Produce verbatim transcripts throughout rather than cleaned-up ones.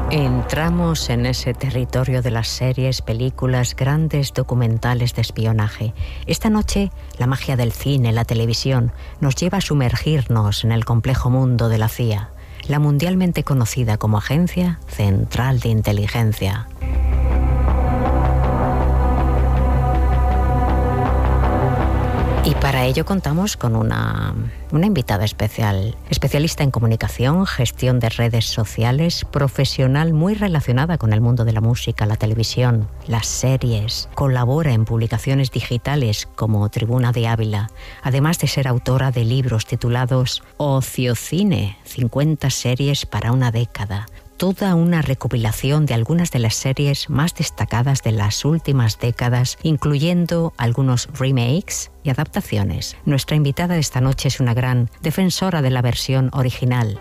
Entramos en ese territorio de las series, películas, grandes documentales de espionaje. Esta noche, la magia del cine, la televisión, nos lleva a sumergirnos en el complejo mundo de la C I A, la mundialmente conocida como Agencia Central de Inteligencia. Y para ello contamos con una, una invitada especial, especialista en comunicación, gestión de redes sociales, profesional muy relacionada con el mundo de la música, la televisión, las series, colabora en publicaciones digitales como Tribuna de Ávila, además de ser autora de libros titulados Ociocine, cincuenta series para una década. Toda una recopilación de algunas de las series más destacadas de las últimas décadas, incluyendo algunos remakes y adaptaciones. Nuestra invitada de esta noche es una gran defensora de la versión original.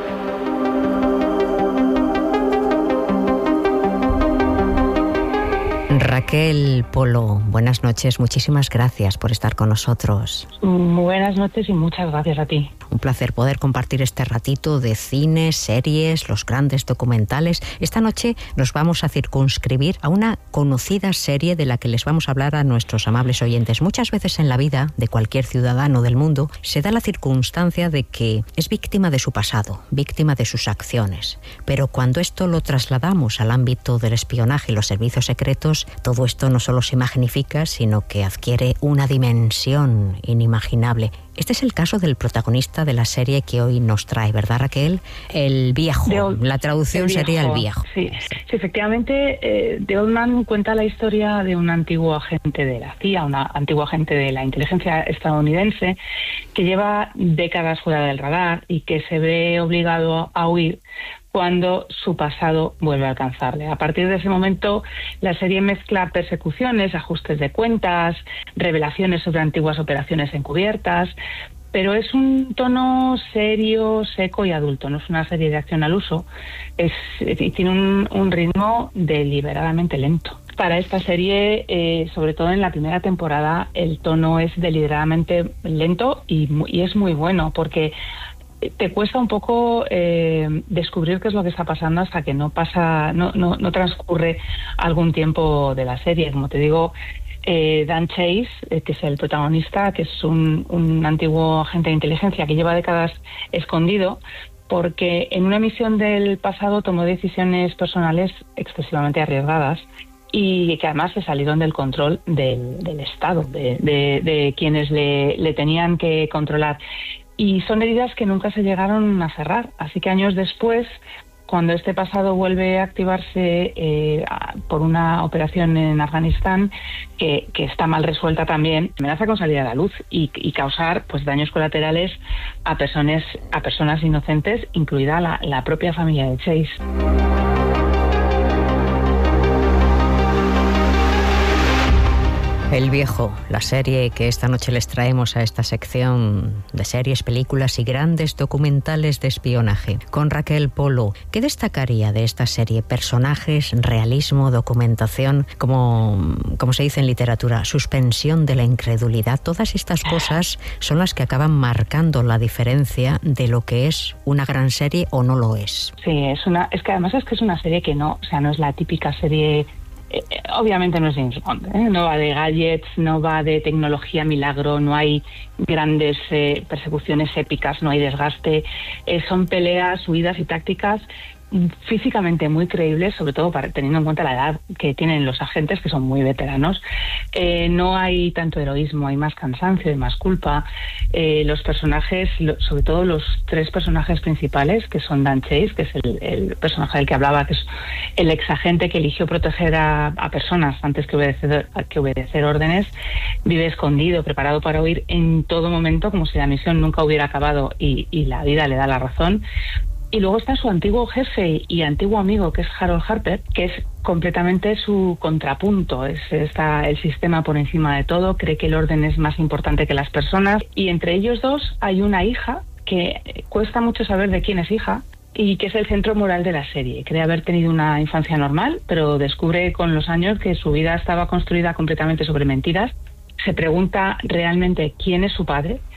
Raquel Polo, buenas noches, muchísimas gracias por estar con nosotros. Buenas noches y muchas gracias a ti. Un placer poder compartir este ratito de cine, series, los grandes documentales. Esta noche nos vamos a circunscribir a una conocida serie de la que les vamos a hablar a nuestros amables oyentes. Muchas veces en la vida de cualquier ciudadano del mundo se da la circunstancia de que es víctima de su pasado, víctima de sus acciones. Pero cuando esto lo trasladamos al ámbito del espionaje y los servicios secretos, todo esto no solo se magnifica, sino que adquiere una dimensión inimaginable. Este es el caso del protagonista de la serie que hoy nos trae, ¿verdad, Raquel? El Viejo. Old, la traducción el sería El Viejo. Sí, sí efectivamente, eh, The Old Man cuenta la historia de un antiguo agente de la C I A, un antiguo agente de la inteligencia estadounidense que lleva décadas fuera del radar y que se ve obligado a huir cuando su pasado vuelve a alcanzarle. A partir de ese momento, la serie mezcla persecuciones, ajustes de cuentas, revelaciones sobre antiguas operaciones encubiertas, pero es un tono serio, seco y adulto, no es una serie de acción al uso, es, tiene un, un ritmo deliberadamente lento. Para esta serie, eh, sobre todo en la primera temporada, el tono es deliberadamente lento y, y es muy bueno, porque te cuesta un poco eh, descubrir qué es lo que está pasando hasta que no pasa, no, no, no transcurre algún tiempo de la serie. Como te digo, eh, Dan Chase, eh, que es el protagonista, que es un, un antiguo agente de inteligencia que lleva décadas escondido, porque en una misión del pasado tomó decisiones personales excesivamente arriesgadas y que además se salieron del control del, del Estado, de, de, de quienes le, le tenían que controlar. Y son heridas que nunca se llegaron a cerrar. Así que años después, cuando este pasado vuelve a activarse eh, por una operación en Afganistán, que, que está mal resuelta también, amenaza con salir a la luz y, y causar pues daños colaterales a personas, a personas inocentes, incluida la, la propia familia de Chase. El Viejo, la serie que esta noche les traemos a esta sección de series, películas y grandes documentales de espionaje. Con Raquel Polo, ¿qué destacaría de esta serie? Personajes, realismo, documentación, como, como se dice en literatura, suspensión de la incredulidad. Todas estas cosas son las que acaban marcando la diferencia de lo que es una gran serie o no lo es. Sí, es una, es que además es que es una serie que no, o sea, no es la típica serie. Eh, obviamente no es James Bond, ¿eh? No va de gadgets, no va de tecnología milagro, no hay grandes eh, persecuciones épicas, no hay desgaste, eh, son peleas, huidas y tácticas físicamente muy creíbles, sobre todo para, teniendo en cuenta la edad que tienen los agentes, que son muy veteranos. Eh, no hay tanto heroísmo, hay más cansancio y más culpa. Eh, los personajes, lo, sobre todo los tres personajes principales, que son Dan Chase, que es el, el personaje del que hablaba, que es el exagente que eligió proteger a, a personas antes que obedecer, que obedecer órdenes, vive escondido, preparado para huir en todo momento, como si la misión nunca hubiera acabado y, y la vida le da la razón. Y luego está su antiguo jefe y antiguo amigo, que es Harold Harper, que es completamente su contrapunto. Es, está el sistema por encima de todo, cree que el orden es más importante que las personas. Y entre ellos dos hay una hija que cuesta mucho saber de quién es hija y que es el centro moral de la serie. Cree haber tenido una infancia normal, pero descubre con los años que su vida estaba construida completamente sobre mentiras. Se pregunta realmente quién es su padre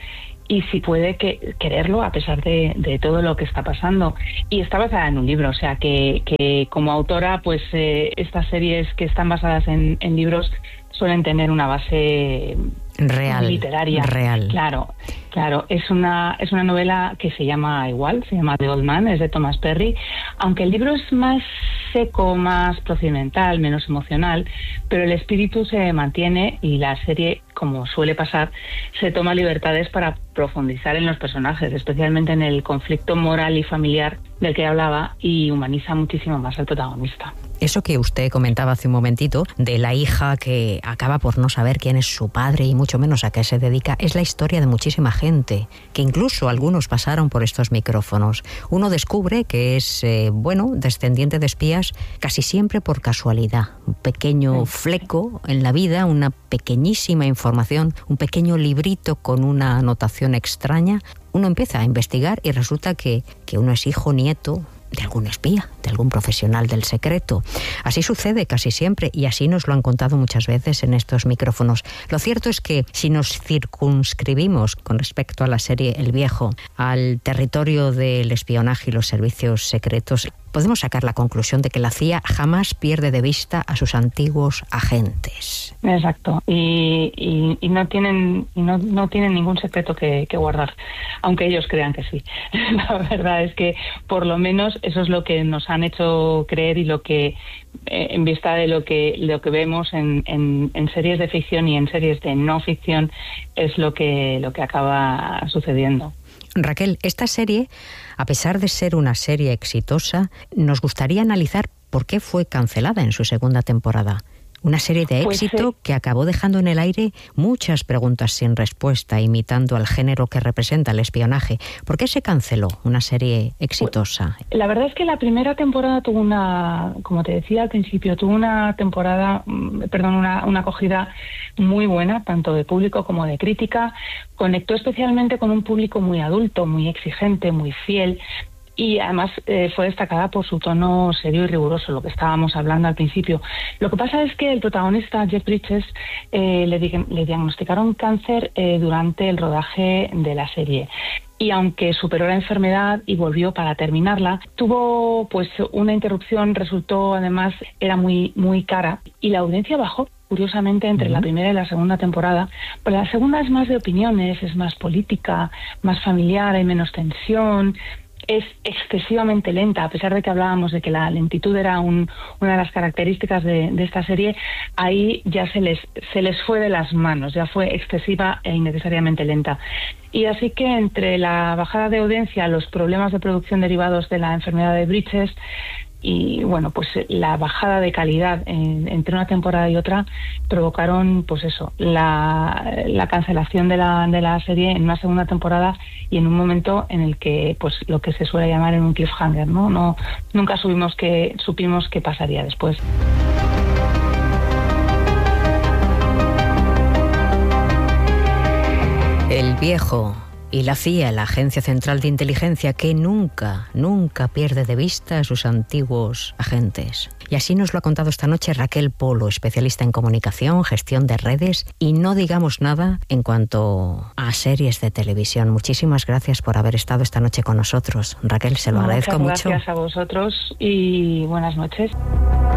y si puede que, quererlo a pesar de, de todo lo que está pasando. Y está basada en un libro, o sea que, que como autora, pues eh, estas series que están basadas en, en libros suelen tener una base real, literaria. Real. Claro, claro. Es una, es una novela que se llama igual, se llama The Old Man, es de Thomas Perry, aunque el libro es más seco, más procedimental, menos emocional, pero el espíritu se mantiene y la serie, como suele pasar, se toma libertades para profundizar en los personajes, especialmente en el conflicto moral y familiar del que hablaba, y humaniza muchísimo más al protagonista. Eso que usted comentaba hace un momentito, de la hija que acaba por no saber quién es su padre y mucho menos a qué se dedica, es la historia de muchísima gente, que incluso algunos pasaron por estos micrófonos. Uno descubre que es, eh, bueno, descendiente de espías casi siempre por casualidad. Un pequeño fleco en la vida, una pequeñísima información, un pequeño librito con una anotación extraña. Uno empieza a investigar y resulta que, que uno es hijo, nieto de algún espía, de algún profesional del secreto. Así sucede casi siempre y así nos lo han contado muchas veces en estos micrófonos. Lo cierto es que si nos circunscribimos con respecto a la serie El Viejo al territorio del espionaje y los servicios secretos, podemos sacar la conclusión de que la C I A jamás pierde de vista a sus antiguos agentes. Exacto, y, y, y no tienen y no, no tienen ningún secreto que, que guardar, aunque ellos crean que sí. La verdad es que por lo menos eso es lo que nos han hecho creer y lo que, eh, en vista de lo que lo que vemos en, en, en series de ficción y en series de no ficción, es lo que lo que acaba sucediendo. Raquel, esta serie, a pesar de ser una serie exitosa, nos gustaría analizar por qué fue cancelada en su segunda temporada. Una serie de éxito pues, eh, que acabó dejando en el aire muchas preguntas sin respuesta, imitando al género que representa el espionaje. ¿Por qué se canceló una serie exitosa? La verdad es que la primera temporada tuvo una, como te decía al principio, tuvo una temporada, perdón, una, una acogida muy buena, tanto de público como de crítica. Conectó especialmente con un público muy adulto, muy exigente, muy fiel. Y además eh, fue destacada por su tono serio y riguroso, lo que estábamos hablando al principio. Lo que pasa es que el protagonista, Jeff Bridges, eh, le, di- le diagnosticaron cáncer eh, durante el rodaje de la serie. Y aunque superó la enfermedad y volvió para terminarla, tuvo pues una interrupción, resultó además, era muy, muy cara, y la audiencia bajó. Curiosamente, entre uh-huh. la primera y la segunda temporada, pero la segunda es más de opiniones, es más política, más familiar, hay menos tensión. Es excesivamente lenta, a pesar de que hablábamos de que la lentitud era un, una de las características de, de esta serie. Ahí ya se les se les fue de las manos, ya fue excesiva e innecesariamente lenta. Y así que entre la bajada de audiencia, los problemas de producción derivados de la enfermedad de Bridges y bueno, pues la bajada de calidad en, entre una temporada y otra provocaron pues eso, la, la cancelación de la, de la serie en una segunda temporada y en un momento en el que pues lo que se suele llamar en un cliffhanger, ¿no? No nunca subimos que, supimos qué pasaría después. El Viejo y la C I A, la Agencia Central de Inteligencia, que nunca, nunca pierde de vista a sus antiguos agentes. Y así nos lo ha contado esta noche Raquel Polo, especialista en comunicación, gestión de redes y no digamos nada en cuanto a series de televisión. Muchísimas gracias por haber estado esta noche con nosotros. Raquel, se lo agradezco mucho. Muchas gracias a vosotros y buenas noches.